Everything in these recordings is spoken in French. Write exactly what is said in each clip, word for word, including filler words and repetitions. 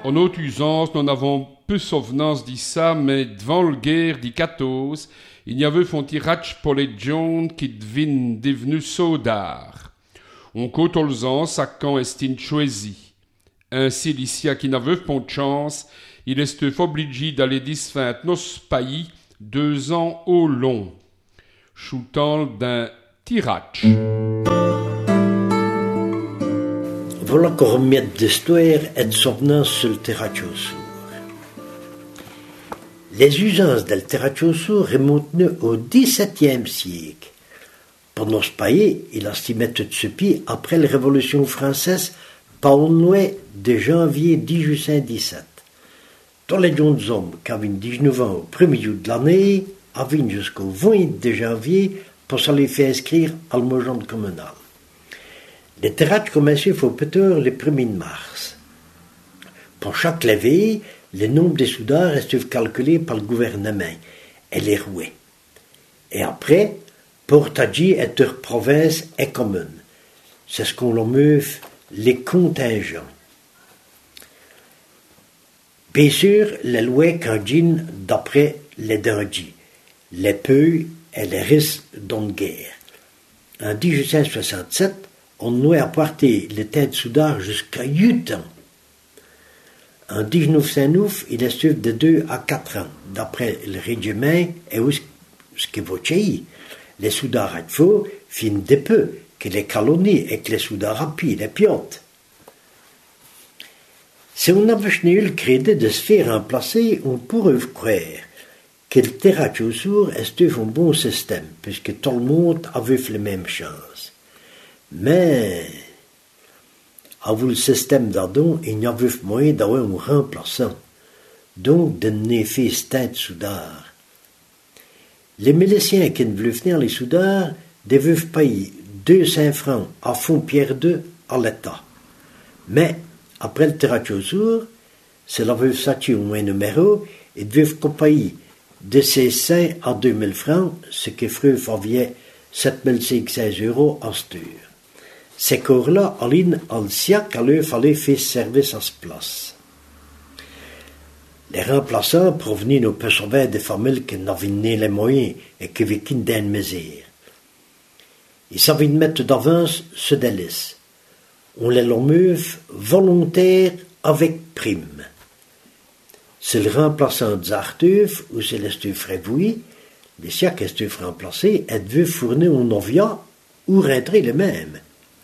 En autre usance, nous n'avons peu souvenance dit ça, mais devant le guerre dit quatorze, il y avait font tirage pour les gens qui devinent devenus soldats. On côte aux ans, ça quand est-il choisi. Ainsi, l'ici qui n'avait pas de chance, il est obligé d'aller disfin nos pays deux ans au long, shootant d'un tirage. Voilà qu'on remet d'histoire et de souvenance sur le terratiosour. Les usances del terratiosour remontent au dix-septième siècle. Pour nos pays, il a estimé tout ce pays après la Révolution française par une loi de janvier dix-huit cent dix-sept. Tous les jeunes hommes qui avaient dix-neuf ans au premier jour de l'année avaient jusqu'au vingt de janvier pour se les faire inscrire à l'almogente communale. Les terrages commençaient au peut-être le premier mars. Pour chaque levée, le nombre de soudeurs est calculé par le gouvernement et les roués. Et après, portagis et leur province est commune. C'est ce qu'on nomme les contingents. Bien sûr, les lois candiennent d'après les dangers, les peu et les risques d'une guerre. En dix-huit cent soixante-sept, on doit apporter le temps de soudard jusqu'à huit ans. En dix-neuf cent neuf, il est de deux à quatre ans, d'après le régiment et ce que vous savez. Les soudards à faux finissent de peu que les colonies et que les soudards à pied, les piotes. Si on avait eu le crédit de se faire remplacer, on pourrait croire que le terratiosour est un bon système, puisque tout le monde avait les mêmes chances. Mais, avec le système d'Ardon, il n'y avait pas moyen d'avoir un remplaçant, donc de ne faire tête soudard. Les miliciens qui ne voulaient venir les soudards devaient payer deux cents francs à fond Pierre deux à l'État. Mais, après le terratiosour, c'est la veuve Satie au moins numéro, ils devaient payer de six cents à deux mille francs, ce qui ferait environ sept mille cinq cents euros en stur. Ces corps-là, allaient en siècle, à leur fallait faire service à ce place. Les remplaçants provenaient nos personnes de familles qui n'avaient ni les moyens et qui vécuent d'une misère. Ils savaient mettre d'avance ce délice. On les lomeuve volontaires avec prime. C'est le remplaçant des Arteuf ou c'est le Frévoui, les siècles est remplacé et veut fournir un novia ou rentrer le même.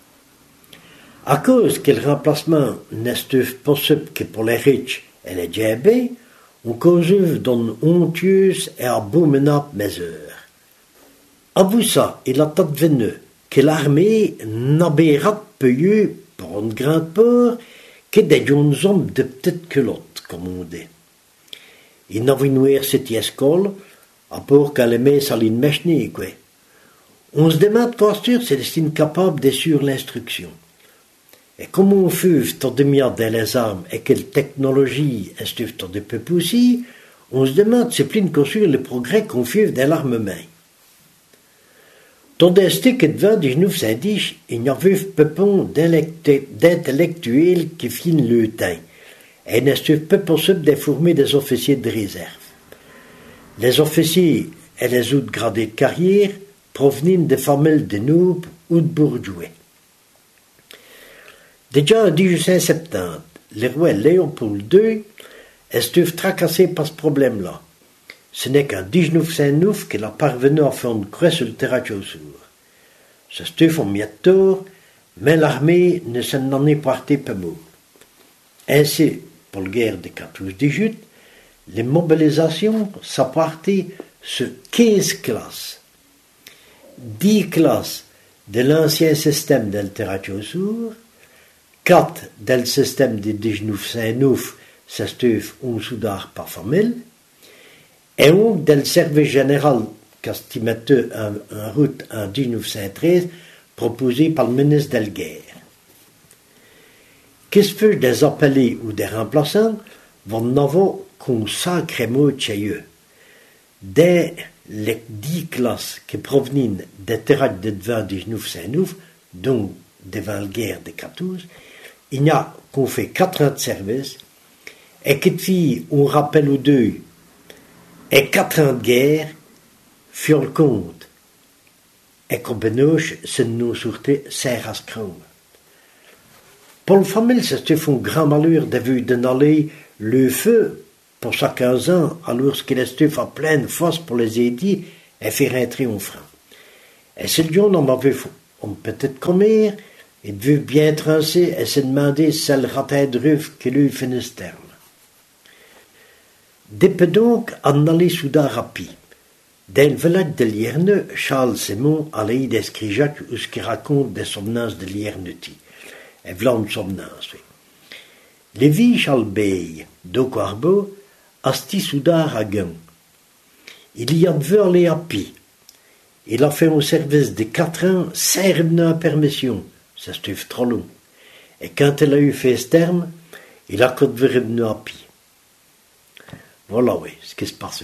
À cause que le remplacement n'est possible que pour les riches et les diabés, on cause d'une honteuse et abominable mesure. À vous ça, il a advenu que l'armée n'avait pas payé pour une grande part que des jeunes hommes de petites culottes, comme on dit. Ils n'avaient noué cette école, à part qu'elle aimait ça les mèchner, quoi. On se demande quoi sûr c'est incapable d'assurer l'instruction. Et comme on fait tant de milliards dans les armes et quelle technologie est tant de peu aussi, on se demande c'est plus qu'on sur le progrès qu'on fait dans l'armement. Tandis que devant dix-neuf cent dix, il n'y avait pas d'intellectuels qui finissent le temps, et il n'est pas possible d'informer des officiers de réserve. Les officiers et les autres gradés de carrière provenaient de familles de nobles ou de bourgeois. Déjà en dix-huit cent soixante-dix, le roi Léopold deux est tracassé par ce problème-là. Ce n'est qu'en dix-neuf cent neuf qu'il a parvenu à faire une croix sur le terratiosour. C'est un mieux de tour, mais l'armée ne s'en est portée pas mot. Ainsi, pour la guerre de quatorze dix-huit, les mobilisations s'apportaient sur quinze classes. dix classes de l'ancien système del terratiosour, quatre del système de dix-neuf cent neuf, c'est un soudard par famille, et un del service général qui mettait en, en route en dix-neuf cent treize, proposé par le ministre de la Guerre. Qu'est-ce que des appelés ou des remplaçants vont n'avoir qu'un sacré mot chez eux. Dès les dix classes qui provenaient des terrains de devant dix-neuf cent neuf, donc devant la guerre de quatorze, il n'y a qu'on fait quatre ans de service et que fille, on rappelle aux deux, et quatre ans de guerre, furent le compte, et qu'on benoche, c'est nos sûreté, serre à ce crâne. Pour le famille, c'est un grand malheur de vu d'aller le feu, pour chaque quinze ans, alors qu'il est à pleine force pour les aider et faire entrer en franc. Et c'est le jour on m'avait on peut-être commer, il veut bien trancher et se demander si le raté de ruf que lui finisse terme. Depuis donc en aller soudain rapide. Dans le village de Lierne, Charles Simon allait d'Escrijac où ce qui raconte des somnances de Liernuti. Et voilà une somnance, oui. Lévi Charles Bey, d'Ocarbo, asti soudain à Gun. Il y a devant aller à pied. Il a fait un service de quatre ans sans revenir à permission. Ça se trouve trop long. Et quand il a eu fait ce terme, il a encore dû revenir à pied. Voilà, oui, ce qui se passe.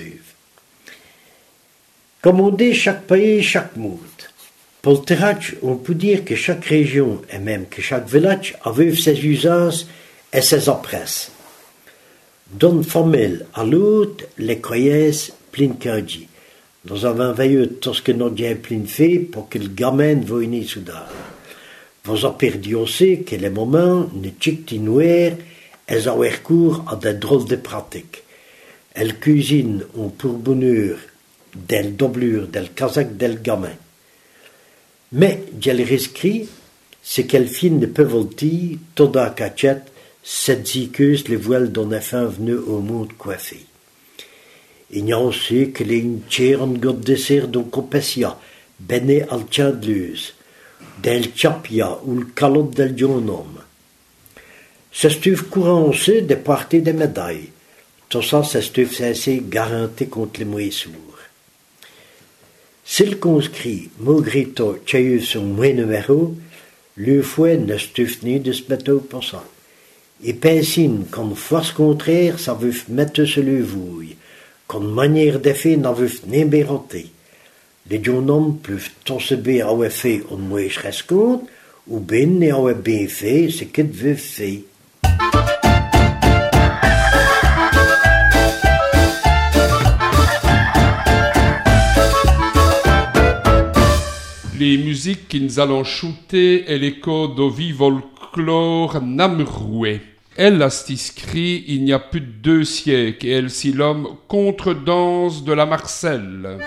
Comme on dit, chaque pays, chaque monde. Pour le terrain, on peut dire que chaque région, et même que chaque village, avait ses usages et ses oppresses. D'une famille à l'autre, les croyances pleines qu'un-dit. Nous avons veillé tout ce que nous avons plein fait pour que le gamin vienne soudain. Vous avez perdu aussi que les moments ne tchictinouèrent et ont recours à des drôles de pratiques. Elle cuisine en pourbournure del doublure del casaque del gamin. Mais, j'ai le risqué, c'est qu'elle finit ne peut voltir, tout dans la cachette, cette ziqueuse les voiles d'un enfant venu au monde coiffé. Il y a aussi que les tchères en god dessert d'un copessia, bené al tchadleuse, del chapia ou le calotte del jeune homme. C'est stuff courant aussi de parties des médailles. Tout ça, c'est stuff censé garanti contre les moyens sourds. S'il conscrit, malgré tout, qu'il y a eu son moins numéro, le fouet ne stuff ni de se mettre pour ça. Et pensine qu'en force contraire, ça veut mettre sur le vouille, qu'en manière d'effet, n'a veut ni béroter. Les jeunes hommes peuvent tous se bien avoir fait en moins compte, ou bien n'y avoir bien fait ce qu'ils veulent faire. Les musiques que nous allons shooter est l'écho d'Ovi Volclore Namroué. Elle a inscrit il n'y a plus de deux siècles et elle s'y l'homme contre-danse de la Marcelle.